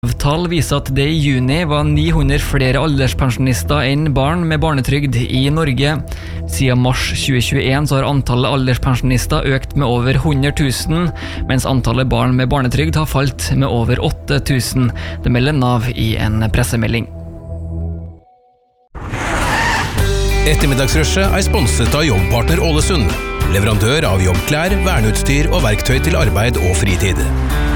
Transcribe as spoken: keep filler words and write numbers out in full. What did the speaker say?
Tall viser at det i juni var ni hundre flere alderspensjonister enn barn med barnetrygd i Norge. Siden mars tjue tjueen så har antallet alderspensjonister økt med over hundre tusen, mens antallet barn med barnetrygd har falt med over åtte tusen. Det melder Nav i en pressemelding. Ettermiddagsrushet er sponset av Jobbpartner Ålesund, leverandør av jobbklær, verneutstyr og verktøy til arbeid og fritid.